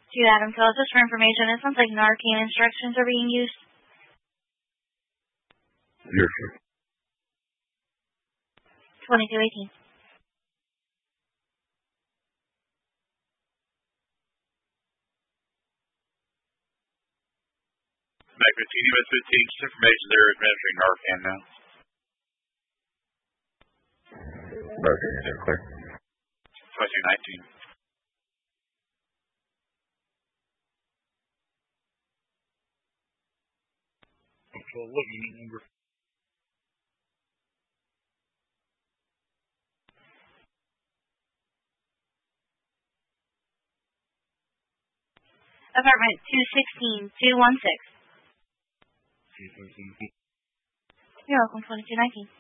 To Adam tells us for information. It sounds like Narcan instructions are being used. Yes, sir. 2218. Mac 15, US 15, just information they're administering Narcan now. Okay, that's clear. 2219. So what unit number? Apartment 216-216. You're welcome, 2219.